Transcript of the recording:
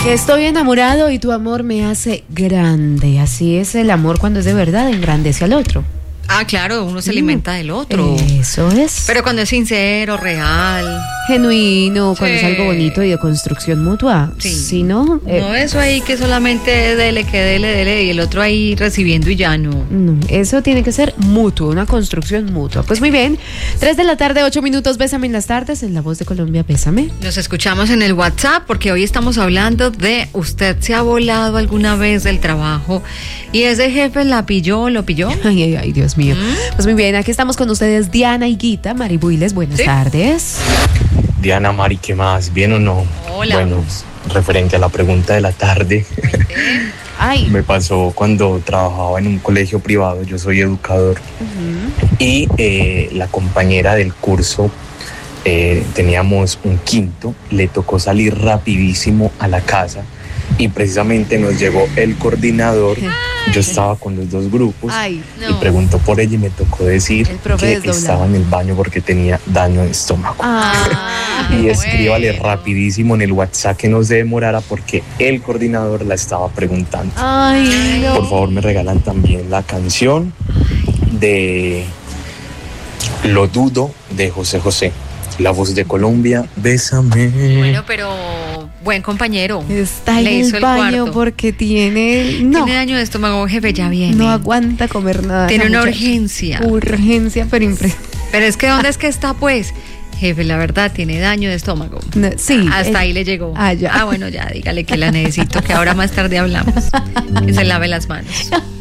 Estoy enamorado y tu amor me hace grande. Así es el amor cuando es de verdad, engrandece al otro. Ah, claro, uno se alimenta del otro. Eso es. Pero cuando es sincero, real. Genuino, cuando Sí. es algo bonito y de construcción mutua. Sí. Si no, No eso ahí que solamente dele, y el otro ahí recibiendo y ya no. no, eso tiene que ser mutuo, una construcción mutua. Pues muy bien, 3 de la tarde, 8 minutos, Bésame en las tardes, en La Voz de Colombia, Bésame. Nos escuchamos en el WhatsApp porque hoy estamos hablando de usted se ha volado alguna vez del trabajo y ese jefe lo pilló. Ay, Dios mío. Pues muy bien, aquí estamos con ustedes, Diana y Guita, Maribuiles, buenas tardes. Diana, Mari, ¿qué más? ¿Bien o no? Hola. Bueno, referente a la pregunta de la tarde, Ay, me pasó cuando trabajaba en un colegio privado, yo soy educador, y la compañera del curso, teníamos un quinto, le tocó salir rapidísimo a la casa y precisamente nos llegó el coordinador. Yo estaba con los dos grupos ay, no. y preguntó por ella y me tocó decir El profe que desdoblado. estaba en el baño porque tenía daño de estómago. Y escríbale rapidísimo en el WhatsApp que no se demorara porque el coordinador la estaba preguntando. Ay, no. Por favor, me regalan también la canción de Lo Dudo de José José, La Voz de Colombia, Bésame. Bueno, pero buen compañero. Está en Le hizo el el baño cuarto. porque tiene Tiene daño de estómago, jefe, ya viene. no aguanta comer nada. Tiene esa una muchacha. urgencia. Urgencia, pero impresionante. Pero es que ¿dónde es que está, pues? Jefe, la verdad, tiene daño de estómago. No, sí. Hasta ahí le llegó. Ah, ya. Bueno, ya, dígale que la necesito, que ahora más tarde hablamos. Que se lave las manos.